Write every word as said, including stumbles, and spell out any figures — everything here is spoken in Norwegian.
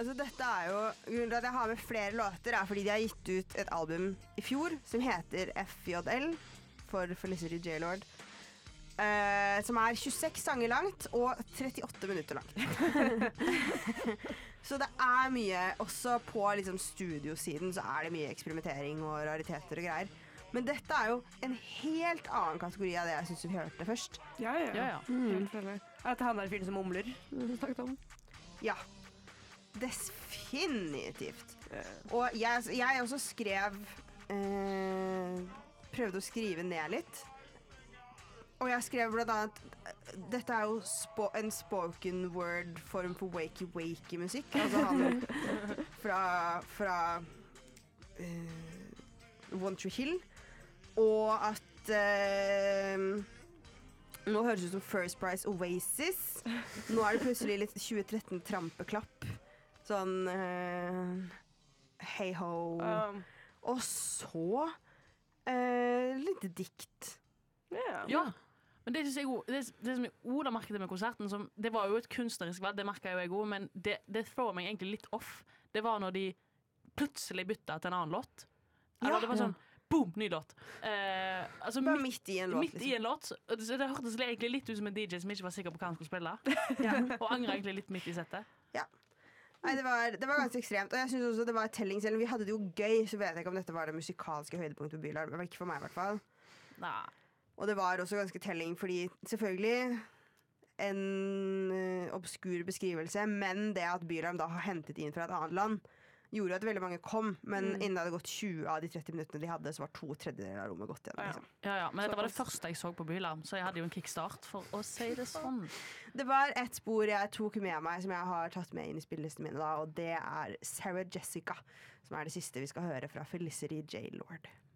Altså, dette er jo, grunnen til at jeg har med flere låter er fordi de har gitt ut et album i fjor som heter F J L for Felicity J. Lord. Uh, som er tjueseks sanger langt og trettiåtte minutter langt. Så det er mye, også på liksom, studiosiden så er det mye eksperimentering og rariteter og greier. Men dette er jo en helt annen kategori av det jeg synes vi hørte først. Ja, ja. Ja, ja. Mm. Er dette han der fyren som mumler? Du snakket om? Ja, definitivt. Og jeg, jeg også skrev uh, prøvde å skrive ned litt. Og jeg skrev blant annet dette er jo spo, en spoken word form for wakey-wakey musikk. Altså han fra, fra uh, One Tree Hill. Og at uh, nå høres det ut som First Price Oasis. Nå er det plutselig litt tjue tretten trampeklapp. Sånn uh, hey ho. Um. Og så uh, litt dikt. Yeah. Ja. Men det, jeg, det, det som jeg Ola merket med konserten som, det var jo et kunstnerisk valg, det merket jo jeg også, men det, det får meg egentlig litt off. Det var når de plutselig bytta til en annen låt. Eller ja. Det var sånn, boom, ny låt. Eh, altså, Bare midt, midt i en låt. Midt liksom. i en låt. Det, det hørtes egentlig litt ut som en D J som ikke var sikker på hva han skulle spille. Ja. Og angret egentlig litt midt i settet. Ja. Nei, det var, det var ganske ekstremt. Og jeg synes også det var telling. Selv om vi hadde det jo gøy, så vet jeg ikke om dette var det musikalske høydepunktet på Bylarm. Det var ikke for meg i hvert fall. Nei. Og det var også ganske telling, fordi selvfølgelig en uh, obskur beskrivelse, men det at Bylarm da har hentet inn fra et annet land, gjorde at veldig mange kom, men mm. innen det hadde gått tjue av de tretti minuttene de hadde, så var to tredjedeler av rommet gått igjen. Liksom. Ja, ja, men dette var det første jeg så på Bylarm, så jeg hadde jo en kickstart for å si det sånn. Det var et spor jeg tok med meg, som jeg har tatt med inn i spillelistene mine, da, og det er Sarah Jessica, som er det siste vi skal høre fra Felicity J. Lord.